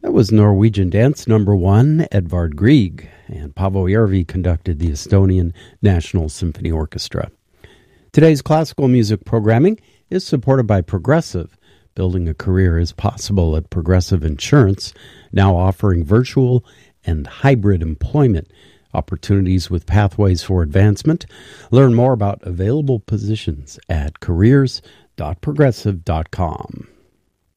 That was Norwegian Dance number 1, Edvard Grieg, and Paavo Järvi conducted the Estonian National Symphony Orchestra. Today's classical music programming is supported by Progressive. Building a career is possible at Progressive Insurance, now offering virtual and hybrid employment opportunities with pathways for advancement. Learn more about available positions at careers.progressive.com.